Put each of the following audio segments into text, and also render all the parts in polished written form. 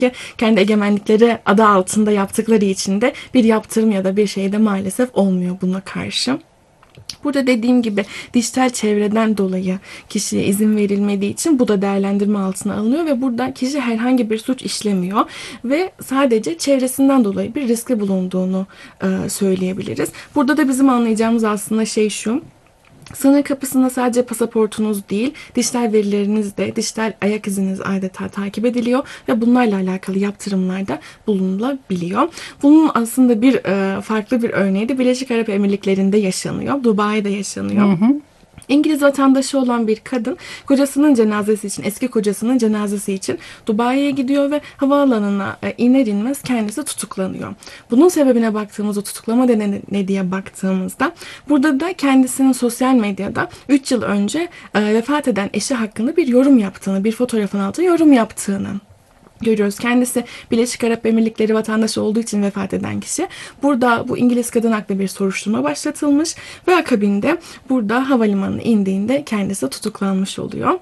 kendi egemenlikleri adı altında yaptıkları için de bir yaptırım ya da bir şey de maalesef olmuyor buna karşı. Burada dediğim gibi dijital çevreden dolayı kişiye izin verilmediği için bu da değerlendirme altına alınıyor ve burada kişi herhangi bir suç işlemiyor ve sadece çevresinden dolayı bir riskli bulunduğunu söyleyebiliriz. Burada da bizim anlayacağımız aslında şey şu: sınır kapısında sadece pasaportunuz değil, dijital verileriniz de, dijital ayak iziniz adeta takip ediliyor ve bunlarla alakalı yaptırımlarda bulunulabiliyor. Bunun aslında farklı bir örneği de Birleşik Arap Emirlikleri'nde yaşanıyor. Dubai'de yaşanıyor. Hı hı. İngiliz vatandaşı olan bir kadın kocasının cenazesi için, eski kocasının cenazesi için Dubai'ye gidiyor ve havaalanına iner inmez kendisi tutuklanıyor. Bunun sebebine baktığımızda, tutuklama ne diye baktığımızda, burada da kendisinin sosyal medyada 3 yıl önce vefat eden eşi hakkında bir yorum yaptığını, bir fotoğrafın altına yorum yaptığını görüyoruz. Kendisi Birleşik Arap Emirlikleri vatandaşı olduğu için vefat eden kişi. Burada bu İngiliz kadın hakkında bir soruşturma başlatılmış ve akabinde burada havalimanına indiğinde kendisi tutuklanmış oluyor.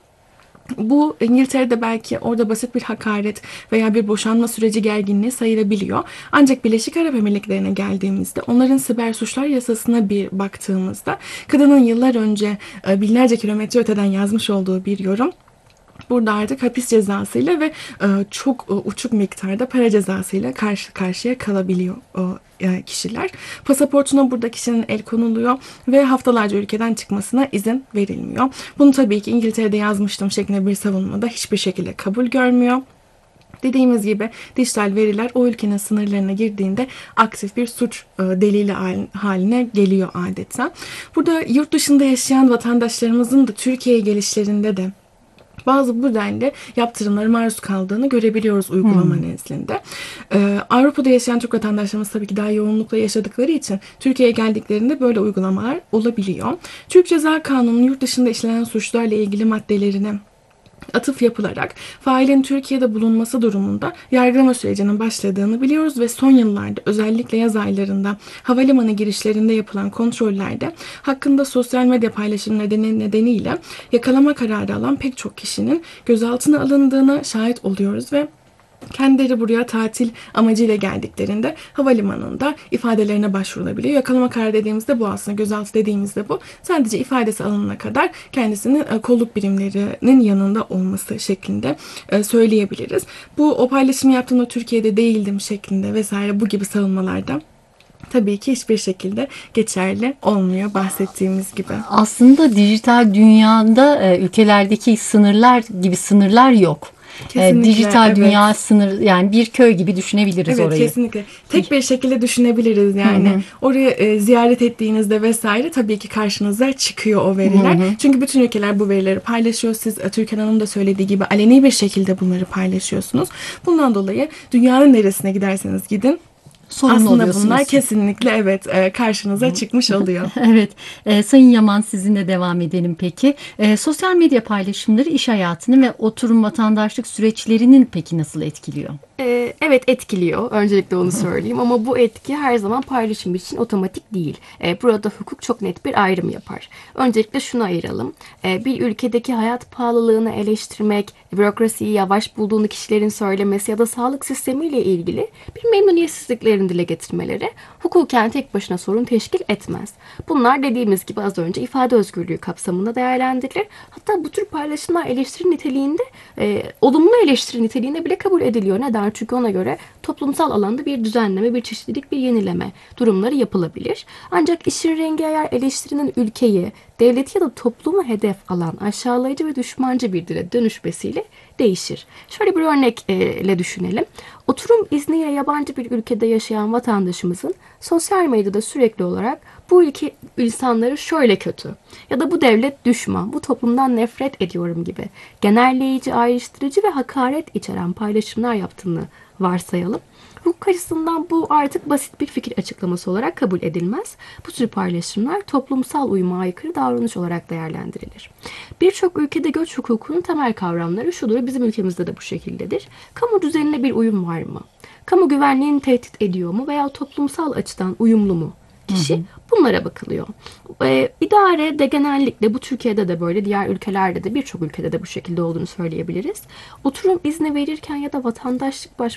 Bu İngiltere'de belki orada basit bir hakaret veya bir boşanma süreci gerginliği sayılabiliyor. Ancak Birleşik Arap Emirlikleri'ne geldiğimizde, onların siber suçlar yasasına bir baktığımızda, kadının yıllar önce binlerce kilometre öteden yazmış olduğu bir yorum burada artık hapis cezasıyla ve çok uçuk miktarda para cezasıyla karşı karşıya kalabiliyor kişiler. Pasaportuna burada kişinin el konuluyor ve haftalarca ülkeden çıkmasına izin verilmiyor. Bunu tabii ki İngiltere'de yazmıştım şeklinde bir savunmada hiçbir şekilde kabul görmüyor. Dediğimiz gibi dijital veriler o ülkenin sınırlarına girdiğinde aktif bir suç delili haline geliyor adeta. Burada yurt dışında yaşayan vatandaşlarımızın da Türkiye'ye gelişlerinde de bazı bu denli yaptırımlara maruz kaldığını görebiliyoruz uygulama nezdinde. Avrupa'da yaşayan Türk vatandaşlarımız tabii ki daha yoğunlukla yaşadıkları için Türkiye'ye geldiklerinde böyle uygulamalar olabiliyor. Türk Ceza Kanunu'nun yurt dışında işlenen suçlarla ilgili maddelerine atıf yapılarak failin Türkiye'de bulunması durumunda yargılama sürecinin başladığını biliyoruz ve son yıllarda özellikle yaz aylarında havalimanı girişlerinde yapılan kontrollerde hakkında sosyal medya paylaşım nedeniyle yakalama kararı alan pek çok kişinin gözaltına alındığına şahit oluyoruz ve kendileri buraya tatil amacıyla geldiklerinde havalimanında ifadelerine başvurulabiliyor. Yakalama kararı dediğimizde bu, aslında gözaltı dediğimizde bu. Sadece ifadesi alınana kadar kendisinin kolluk birimlerinin yanında olması şeklinde söyleyebiliriz. Bu o paylaşımı yaptığında Türkiye'de değildim şeklinde vesaire bu gibi savunmalarda tabii ki hiçbir şekilde geçerli olmuyor bahsettiğimiz gibi. Aslında dijital dünyada ülkelerdeki sınırlar gibi sınırlar yok. Kesinlikle, Dijital dünya evet. sınır, yani bir köy gibi düşünebiliriz Evet, orayı. kesinlikle. Tek bir şekilde düşünebiliriz yani. Orayı ziyaret ettiğinizde vesaire tabii ki karşınıza çıkıyor o veriler. Çünkü bütün ülkeler bu verileri paylaşıyor. Siz Türkan Hanım da söylediği gibi aleni bir şekilde bunları paylaşıyorsunuz. Bundan dolayı dünyanın neresine giderseniz gidin, Sorumlu aslında oluyorsunuz. bunlar kesinlikle evet karşınıza çıkmış oluyor. Evet. Sayın Yaman, sizinle devam edelim peki. Sosyal medya paylaşımları iş hayatını ve oturum vatandaşlık süreçlerinin peki nasıl etkiliyor? Evet, etkiliyor. Öncelikle onu söyleyeyim ama bu etki her zaman paylaşım için otomatik değil. Burada hukuk çok net bir ayrım yapar. Öncelikle şunu ayıralım. Bir ülkedeki hayat pahalılığını eleştirmek, bürokrasiyi yavaş bulduğunu kişilerin söylemesi ya da sağlık sistemiyle ilgili bir memnuniyetsizliklerini dile getirmeleri hukuken tek başına sorun teşkil etmez. Bunlar dediğimiz gibi az önce ifade özgürlüğü kapsamında değerlendirilir. Hatta bu tür paylaşımlar eleştiri niteliğinde, olumlu eleştiri niteliğinde bile kabul ediliyor. Neden? Çünkü ona göre toplumsal alanda bir düzenleme, bir çeşitlilik, bir yenileme durumları yapılabilir. Ancak işin rengi eğer eleştirinin ülkeyi, devleti ya da toplumu hedef alan aşağılayıcı ve düşmancı bir dile dönüşmesiyle değişir. Şöyle bir örnekle düşünelim. Oturum izniyle yabancı bir ülkede yaşayan vatandaşımızın sosyal medyada sürekli olarak bu ülke insanları şöyle kötü ya da bu devlet düşman, bu toplumdan nefret ediyorum gibi genelleyici, ayrıştırıcı ve hakaret içeren paylaşımlar yaptığını varsayalım. Hukuk açısından bu artık basit bir fikir açıklaması olarak kabul edilmez. Bu tür paylaşımlar toplumsal uyuma aykırı davranış olarak değerlendirilir. Birçok ülkede göç hukukunun temel kavramları şudur, bizim ülkemizde de bu şekildedir. Kamu düzenine bir uyum var mı? Kamu güvenliğini tehdit ediyor mu veya toplumsal açıdan uyumlu mu kişi? Bunlara bakılıyor. İdare de genellikle, bu Türkiye'de de böyle, diğer ülkelerde de, birçok ülkede de bu şekilde olduğunu söyleyebiliriz. Oturum izni verirken ya da vatandaşlık başvurusu